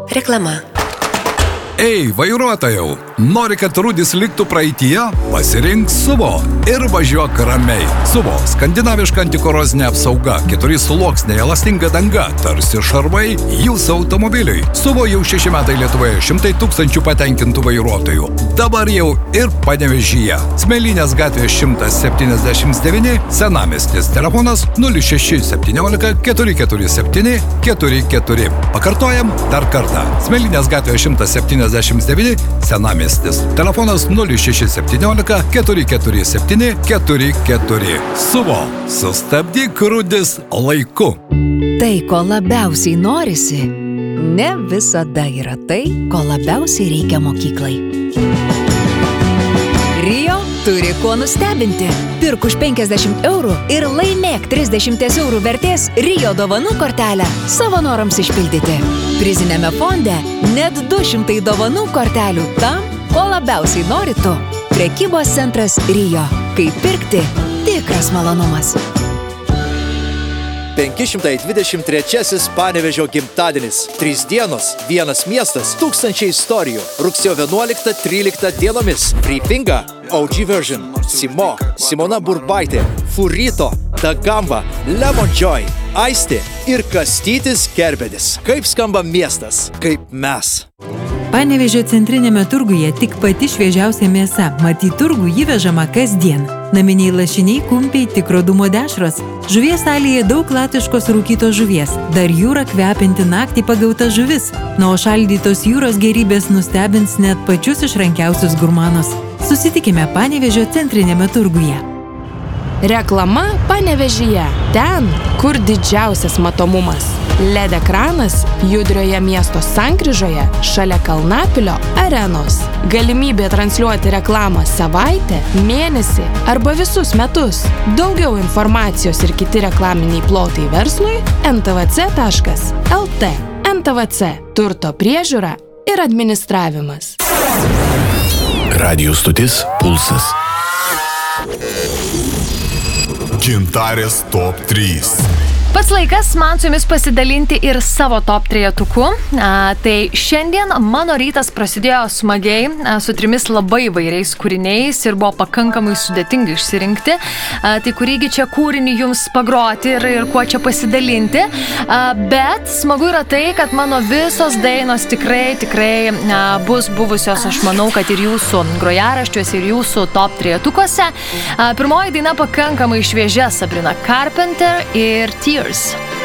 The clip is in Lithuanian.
Reklama. Ei, vairuotojau, nori, kad rūdis liktų praeityje? Pasirink Suvo ir važiuok ramiai. Suvo – skandinaviška antikorozinė apsauga, 4 sluoksniai, elastinga danga, tarsi šarvai jūsų automobiliui. Suvo jau 6 metai Lietuvoje, 100 000 patenkintų vairuotojų. Dabar jau ir Panevėžyje. Smėlynės gatvės 179, Senamiestis, telefonas 0617 447 44. Pakartojam dar kartą. Smėlynės gatvės 179, Senamiestis. Telefonas 0617 447 44. Suvo. Sustabdyk rūdis laiku. Tai, ko labiausiai norisi, ne visada yra tai, ko labiausiai reikia mokyklai. Rio turi kuo nustebinti. Pirk už 50 eurų ir laimėk 30 eurų vertės Rio dovanų kortelę savo norams išpildyti. Prizinėme fonde net 200 dovanų kortelių tam, ko labiausiai nori tu. Prekybos centras Rio. Kaip pirkti tikras malonumas. 523 Panevėžio gimtadienis. 3 dienos, 1 miestas, 1000 istorijų. Rugsėjo 11-13 dienomis. Free Finga, OG Version, Simo, Simona Burbaitė, Furito, Dagamba, Lemon Joy, Aistė ir Kastytis Kerbedis. Kaip skamba miestas, kaip mes. Panevėžio centrinėme turguje tik pati šviežiausia mėsa, mat į turgų įvežama kasdien. Naminiai lašiniai, kumpiai, tikro dūmo dešros. Žuvies salėje daug latviškos rūkytos žuvies, dar jūra kvepinti naktį pagauta žuvis, na o šaldytos jūros gerybės nustebins net pačius išrankiausius gurmanus. Susitikime Panevėžio centrinėme turguje. Reklama Panevėžyje. Ten, kur didžiausias matomumas. LED ekranas judrioje miesto sankryžoje šalia Kalnapilio arenos. Galimybė transliuoti reklamą savaitę, mėnesį arba visus metus. Daugiau informacijos ir kiti reklaminiai plotai verslui ntvc.lt. NTVC. Turto priežiūra ir administravimas. Radijo stotis Pulsas. Gintarės top 3. Pats laikas man su jumis pasidalinti ir savo top 3-tuku. Tai šiandien mano rytas prasidėjo smagiai, su 3 labai įvairiais kūriniais ir buvo pakankamai sudėtinga išsirinkti. Tai kurįgi čia kūrinį jums pagroti ir kuo čia pasidalinti. Bet smagu yra tai, kad mano visos dainos tikrai bus buvusios, aš manau, kad ir jūsų grojaraščiuose, ir jūsų top 3-tukuose. Pirmoji daina pakankamai šviežia, Sabrina Carpenter ir Tears.